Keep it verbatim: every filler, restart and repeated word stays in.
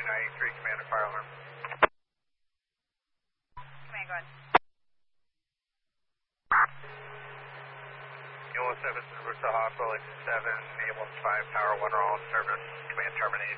ninety-three, command and fire alarm. Command, go ahead. Kilo seven, route to hospital, seven, ambulance five, tower one, are all in service. Command terminated.